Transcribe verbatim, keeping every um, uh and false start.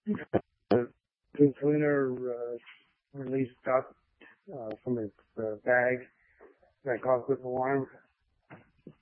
The vacuum cleaner uh, released dust uh, from its uh, bag that caused this alarm.